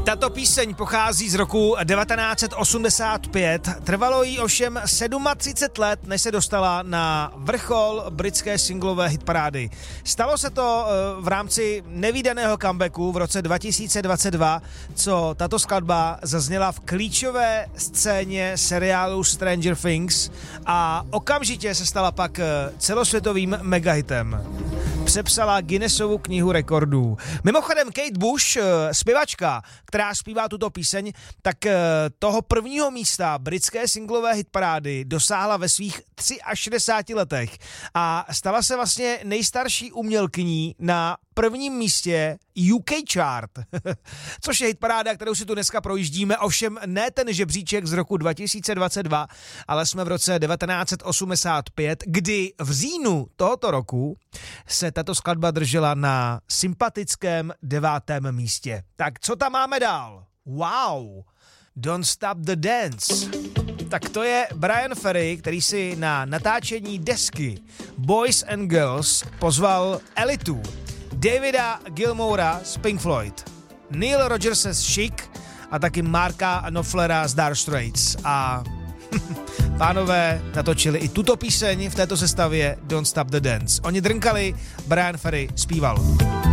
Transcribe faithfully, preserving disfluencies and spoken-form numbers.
Tato píseň pochází z roku devatenáct set osmdesát pět, trvalo jí ovšem třicet sedm let, než se dostala na vrchol britské singlové hitparády. Stalo se to v rámci nevídaného comebacku v roce dva tisíce dvacet dva, co tato skladba zazněla v klíčové scéně seriálu Stranger Things a okamžitě se stala pak celosvětovým megahitem. Přepsala Guinnessovu knihu rekordů. Mimochodem Kate Bush, zpěvačka, která zpívá tuto píseň, tak toho prvního místa britské singlové hitparády dosáhla ve svých šedesáti třech letech a stala se vlastně nejstarší umělkyní na prvním místě U K chart, což je hitparáda, kterou si tu dneska projíždíme, ovšem ne ten žebříček z roku dva tisíce dvacet dva, ale jsme v roce devatenáct set osmdesát pět, kdy v říjnu tohoto roku se tato skladba držela na sympatickém devátém místě. Tak co tam máme dál? Wow! Don't Stop the Dance. Tak to je Bryan Ferry, který si na natáčení desky Boys and Girls pozval elitu Davida Gilmoura z Pink Floyd, Neil Rogerse z Chic a taky Marka Knopflera z Dire Straits. A pánové natočili i tuto píseň v této sestavě Don't Stop the Dance. Oni drnkali, Bryan Ferry zpíval.